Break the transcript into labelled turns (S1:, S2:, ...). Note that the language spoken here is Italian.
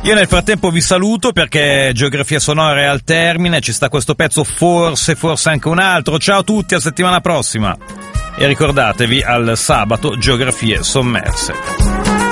S1: Io nel frattempo vi saluto perché Geografia Sonora è al termine, ci sta questo pezzo, forse anche un altro. Ciao a tutti, a settimana prossima. E ricordatevi, al sabato Geografie Sommerse.